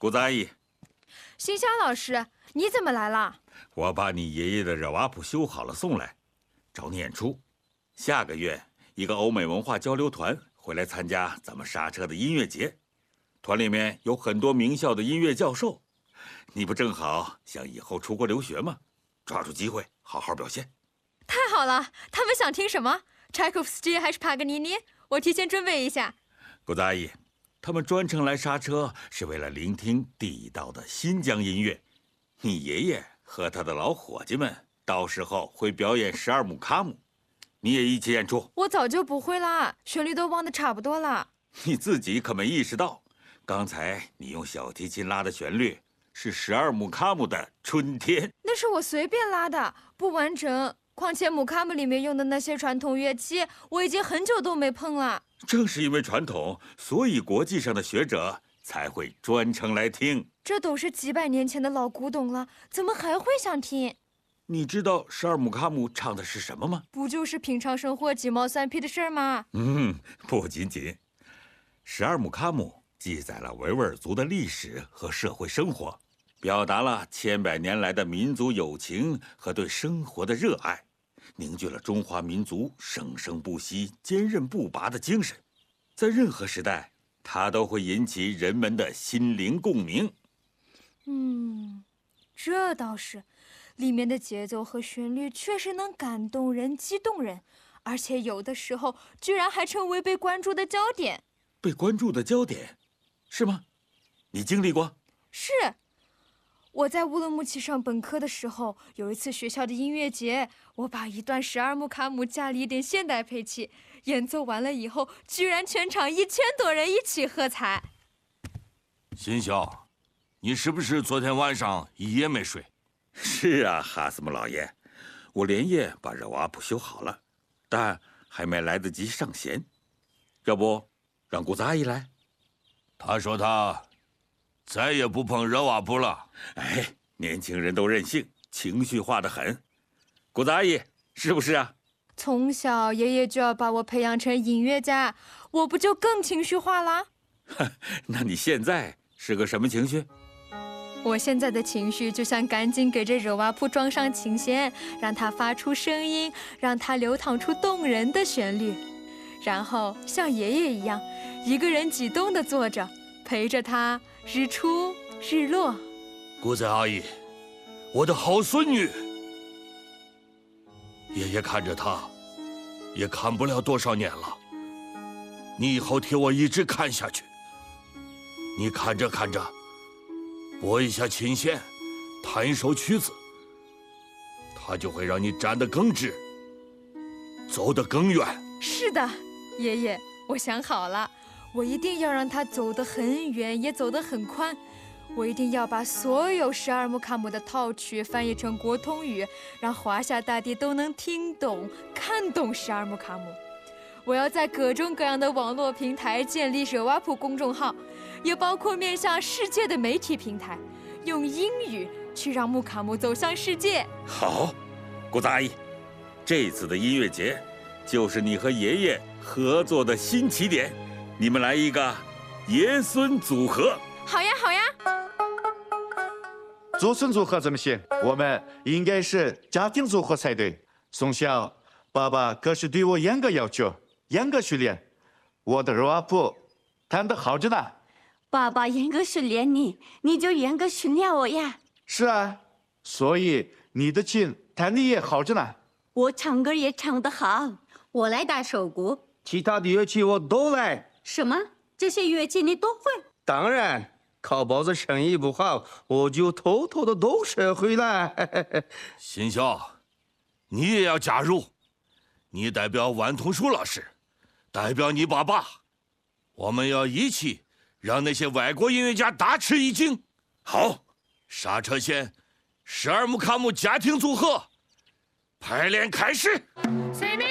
谷子阿姨， 新香老师，你怎么来了？ 我把你爷爷的热瓦普修好了送来，找你演出。下个月一个欧美文化交流团会来参加咱们刹车的音乐节，团里面有很多名校的音乐教授。你不正好想以后出国留学吗？抓住机会好好表现。 太好了，他们想听什么？柴可夫斯基还是帕格尼尼？我提前准备一下。 谷子阿姨，他们专程来刹车是为了聆听地道的新疆音乐。你爷爷和他的老伙计们到时候会表演12木卡姆，你也一起演出。 我早就不会啦，旋律都忘得差不多了。 你自己可没意识到，刚才你用小提琴拉的旋律是12木卡姆的《春天》。 那是我随便拉的，不完整。况且木卡姆里面用的那些传统乐器，我已经很久都没碰了。 正是因为传统，所以国际上的学者才会专程来听。 这都是几百年前的老古董了，怎么还会想听？ 你知道12木卡姆唱的是什么吗？ 不就是平常生活鸡毛蒜皮的事儿吗？ 不仅仅。12木卡姆记载了维吾尔族的历史和社会生活，表达了千百年来的民族友情和对生活的热爱，凝聚了中华民族生生不息、坚韧不拔的精神。在任何时代，它都会引起人们的心灵共鸣。 这倒是，里面的节奏和旋律确实能感动人、激动人，而且有的时候居然还成为被关注的焦点。 被关注的焦点，是吗？你经历过？ 是。我在乌鲁木齐上本科的时候，有一次学校的音乐节，我把一段12木卡姆加了一点现代配器，演奏完了以后，居然全场1000多人一起喝彩。 新晓，你是不是昨天晚上一夜没睡？ 是啊，哈斯姆老爷，我连夜把热瓦普修好了，但还没来得及上弦。要不，让谷子阿姨来？ 他说他再也不碰热瓦普了。 哎，年轻人都任性，情绪化得很。谷子阿姨，是不是啊？ 从小爷爷就要把我培养成音乐家，我不就更情绪化啦？ 那你现在是个什么情绪？ 我现在的情绪就像赶紧给这热瓦普装上琴弦，让它发出声音，让它流淌出动人的旋律，然后像爷爷一样，一个人激动地坐着，陪着他日出日落。 谷子阿姨，我的好孙女，爷爷看着她，也看不了多少年了。你以后替我一直看下去。你看着看着，拨一下琴弦，弹一首曲子，它就会让你站得更直，走得更远。 是的，爷爷，我想好了，我一定要让他走得很远，也走得很宽。我一定要把所有12木卡姆的套曲翻译成国通语，让华夏大地都能听懂、看懂12木卡姆。我要在各种各样的网络平台建立热瓦普公众号，也包括面向世界的媒体平台，用英语去让木卡姆走向世界。 好，谷子阿姨，这次的音乐节就是你和爷爷合作的新起点，你们来一个爷孙组合。 好呀，好呀。 祖孙组合怎么行？我们应该是家庭组合才对。从小，爸爸可是对我严格要求，严格训练。我的热瓦普弹得好着呢。 爸爸严格训练你，你就严格训练我呀。 是啊，所以你的琴弹得也好着呢。 我唱歌也唱得好，我来打手鼓， 其他的乐器我都来。 什么？这些乐器你都会？ 当然，靠包子生意不好，我就偷偷的都学会了。 新晓，你也要加入，你代表万童树老师，代表你爸爸，我们要一起让那些外国音乐家大吃一惊。 好， 刹车线12木卡姆家庭组合排练开始。